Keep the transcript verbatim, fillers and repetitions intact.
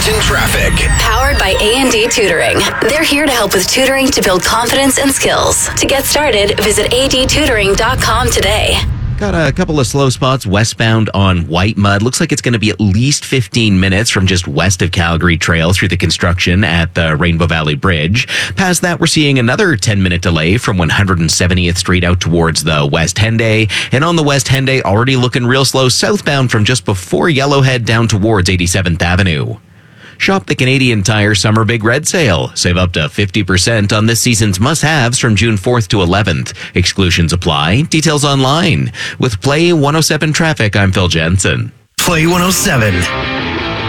Edmonton traffic. Powered by A and D Tutoring. They're here to help with tutoring to build confidence and skills. To get started, visit a d tutoring dot com today. Got a couple of slow spots westbound on White Mud. Looks like it's going to be at least fifteen minutes from just west of Calgary Trail through the construction at the Rainbow Valley Bridge. Past that, we're seeing another ten-minute delay from one hundred seventieth Street out towards the West Henday. And on the West Henday, already looking real slow southbound from just before Yellowhead down towards eighty-seventh Avenue. Shop the Canadian Tire Summer Big Red Sale. Save up to fifty percent on this season's must-haves from June fourth to eleventh. Exclusions apply. Details online. With Play one oh seven Traffic, I'm Phil Jensen. Play one oh seven.